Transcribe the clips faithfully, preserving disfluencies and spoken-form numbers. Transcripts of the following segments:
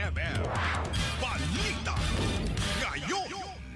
M M Balita Ngayon.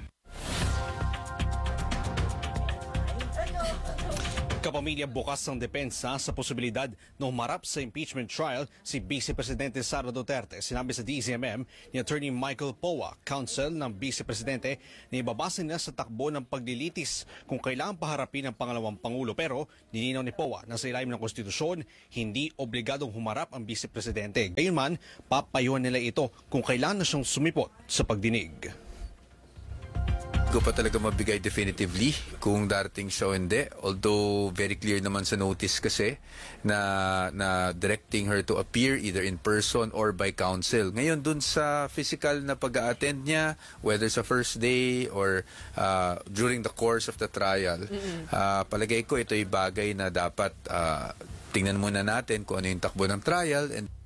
Kapamilya bukas ng depensa sa posibilidad na humarap sa impeachment trial si Vice Presidente Sara Duterte. Sinabi sa D Z M M ni Attorney Michael Poa, counsel ng Vice Presidente, na ibabasa nila sa takbo ng paglilitis kung kailangan paharapin ng pangalawang Pangulo. Pero nilinaw ni Poa na sa ilalim ng konstitusyon, hindi obligadong humarap ang Vice Presidente. Gayunman, papayuhan nila ito kung kailangan na siyang sumipot sa pagdinig. Ko pa talaga mabigay definitively kung darating siya o hindi. Although very clear naman sa notice kasi na, na directing her to appear either in person or by counsel. Ngayon dun sa physical na pag-a-attend niya, whether sa first day or uh, during the course of the trial, mm-hmm. uh, palagay ko ito ay bagay na dapat uh, tingnan muna natin kung ano yung takbo ng trial. And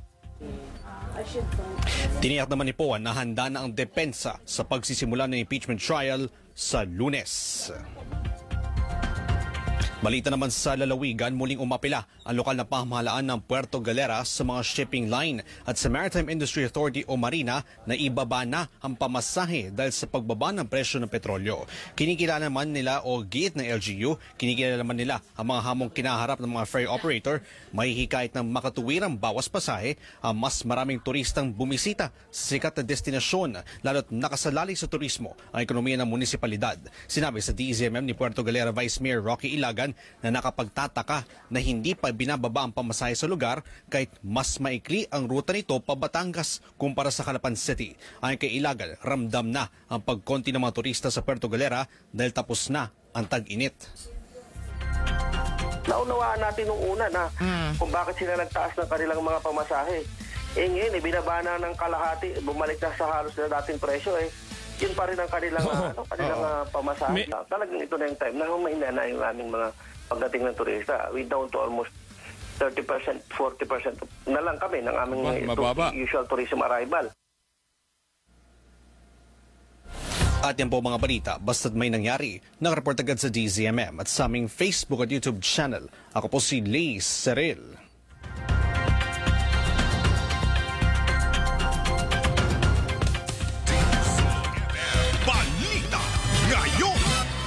tiniyak naman ni Poa na handa na ang depensa sa pagsisimula ng impeachment trial sa Lunes. Balita naman sa lalawigan, muling umapila ang lokal na pamahalaan ng Puerto Galera sa mga shipping line at sa Maritime Industry Authority o Marina na ibaba na ang pamasahe dahil sa pagbaba ng presyo ng petrolyo. Kinikilala naman nila o giit ng L G U, kinikilala naman nila ang mga hamong kinaharap ng mga ferry operator, mahihikayat ng makatuwirang bawas pasahe ang mas maraming turistang bumisita sa sikat na destinasyon, lalo't nakasalalay sa turismo ang ekonomiya ng munisipalidad. Sinabi sa D Z M M ni Puerto Galera Vice Mayor Rocky Ilagan na nakapagtataka na hindi pa binababa ang pamasahe sa lugar kahit mas maikli ang ruta nito pa Batangas kumpara sa Calapan City. Ayon kay Ilagan, ramdam na ang pagkonti ng mga turista sa Puerto Galera dahil tapos na ang tag-init. Naunawaan natin nung una na hmm. kung bakit sila nagtaas ng kanilang mga pamasahe. Eh ngayon, eh, binaba na ng kalahati, bumalik na sa halos na dating presyo eh. Yun pa rin ang kanilang, oh, ano, kanilang oh. uh, pamasahe. May... Talagang ito na yung time na humahina na yung aming mga pagdating ng turista. We down to almost thirty percent, forty percent na lang kami ng aming Mababa. usual tourism arrival. At yan po mga balita, basta't may nangyari, nakareport agad sa D Z M M at sa aming Facebook at YouTube channel. Ako po si Liz Seril.